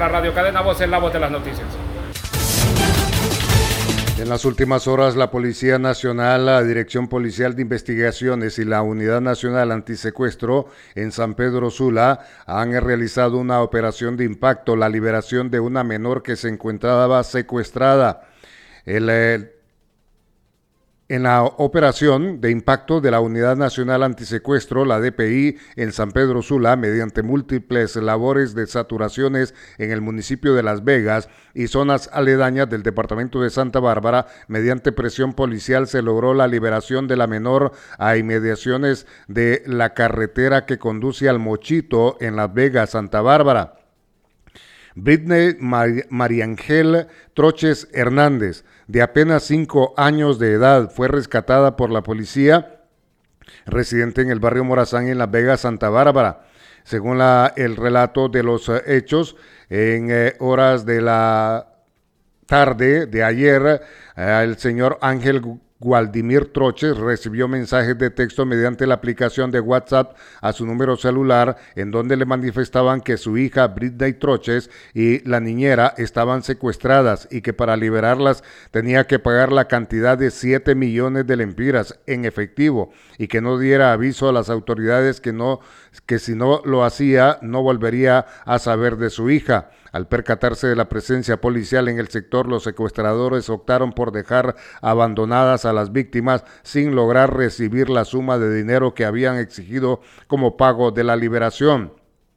para Radio Cadena Voz, la voz de las noticias. En las últimas horas, la Policía Nacional, la Dirección Policial de Investigaciones y la Unidad Nacional Antisecuestro en San Pedro Sula han realizado una operación de impacto, la liberación de una menor que se encontraba secuestrada. En la operación de impacto de la Unidad Nacional Antisecuestro, la DPI, en San Pedro Sula, mediante múltiples labores de saturaciones en el municipio de Las Vegas y zonas aledañas del departamento de Santa Bárbara, mediante presión policial se logró la liberación de la menor a inmediaciones de la carretera que conduce al Mochito en Las Vegas, Santa Bárbara. Britney Mariangel Troches Hernández, de apenas 5 años de edad, fue rescatada por la policía residente en el barrio Morazán en Las Vegas, Santa Bárbara. Según el relato de los hechos, en horas de la tarde de ayer, el señor Ángel Gualdimir Troches recibió mensajes de texto mediante la aplicación de WhatsApp a su número celular, en donde le manifestaban que su hija Britney Troches y la niñera estaban secuestradas y que para liberarlas tenía que pagar la cantidad de 7 millones de lempiras en efectivo y que no diera aviso a las autoridades que si no lo hacía no volvería a saber de su hija. Al percatarse de la presencia policial en el sector, los secuestradores optaron por dejar abandonadas a las víctimas sin lograr recibir la suma de dinero que habían exigido como pago de la liberación.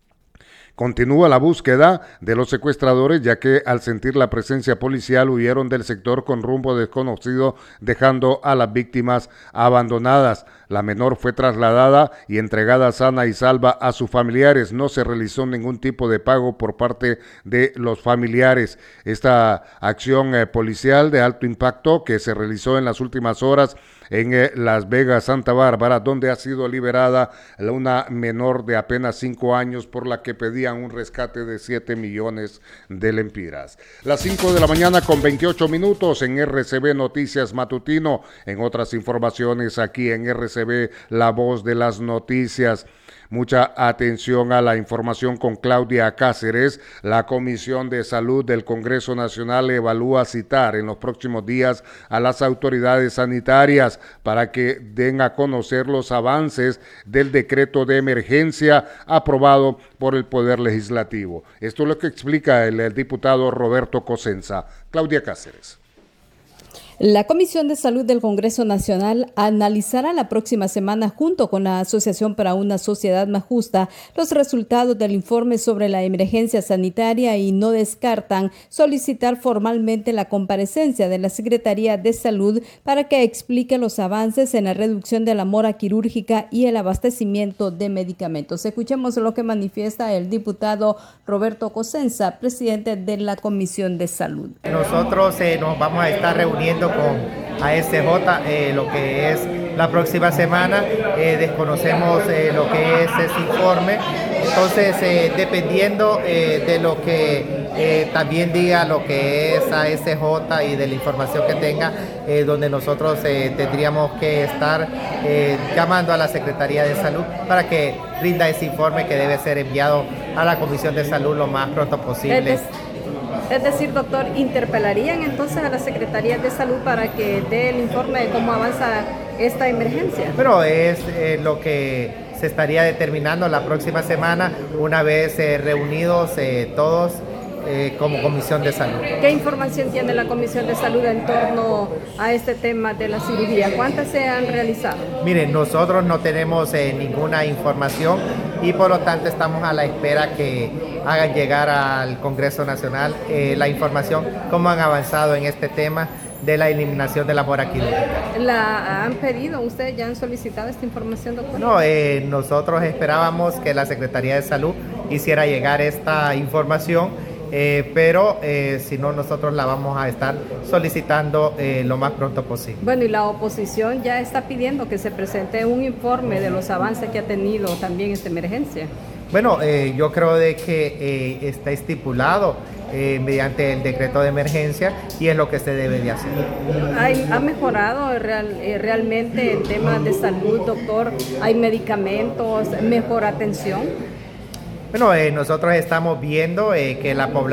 Continúa la búsqueda de los secuestradores, ya que al sentir la presencia policial huyeron del sector con rumbo desconocido, dejando a las víctimas abandonadas. La menor fue trasladada y entregada sana y salva a sus familiares. No se realizó ningún tipo de pago por parte de los familiares. Esta acción policial de alto impacto que se realizó en las últimas horas en Las Vegas, Santa Bárbara, donde ha sido liberada una menor de apenas 5 años por la que pedían un rescate de 7 millones de lempiras. Las 5 de la mañana con 28 minutos en RCB Noticias Matutino. En otras informaciones aquí en RCB, la voz de las noticias. Mucha atención a la información con Claudia Cáceres. La Comisión de Salud del Congreso Nacional evalúa citar en los próximos días a las autoridades sanitarias para que den a conocer los avances del decreto de emergencia aprobado por el Poder Legislativo. Esto es lo que explica el diputado Roberto Cosenza. Claudia Cáceres. La Comisión de Salud del Congreso Nacional analizará la próxima semana, junto con la Asociación para una Sociedad Más Justa, los resultados del informe sobre la emergencia sanitaria y no descartan solicitar formalmente la comparecencia de la Secretaría de Salud para que explique los avances en la reducción de la mora quirúrgica y el abastecimiento de medicamentos. Escuchemos lo que manifiesta el diputado Roberto Cosenza, presidente de la Comisión de Salud. Nosotros nos vamos a estar reuniendo con ASJ lo que es la próxima semana. Desconocemos lo que es ese informe, entonces dependiendo de lo que también diga lo que es ASJ y de la información que tenga, donde nosotros tendríamos que estar llamando a la Secretaría de Salud para que rinda ese informe que debe ser enviado a la Comisión de Salud lo más pronto posible. Es decir, doctor, ¿interpelarían entonces a la Secretaría de Salud para que dé el informe de cómo avanza esta emergencia? Pero es lo que se estaría determinando la próxima semana, una vez reunidos todos como Comisión de Salud. ¿Qué información tiene la Comisión de Salud en torno a este tema de la cirugía? ¿Cuántas se han realizado? Miren, nosotros no tenemos ninguna información y por lo tanto estamos a la espera que hagan llegar al Congreso Nacional la información, cómo han avanzado en este tema de la eliminación de la mora quirúrgica. ¿La han pedido? ¿Ustedes ya han solicitado esta información, doctor? No, nosotros esperábamos que la Secretaría de Salud hiciera llegar esta información, pero si no, nosotros la vamos a estar solicitando lo más pronto posible. Bueno, y la oposición ya está pidiendo que se presente un informe de los avances que ha tenido también esta emergencia. Bueno, yo creo de que está estipulado mediante el decreto de emergencia y es lo que se debe de hacer. ¿Ha mejorado realmente el tema de salud, doctor? ¿Hay medicamentos, mejor atención? Bueno, nosotros estamos viendo que la población